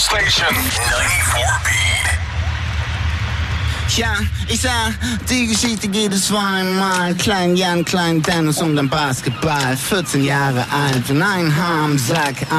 station, 94 Beat. Ja, ich sah, die Geschichte geht es zweimal. Klein Jan, Klein Dennis den Basketball. 14 Jahre alt, wenn ein Harmsack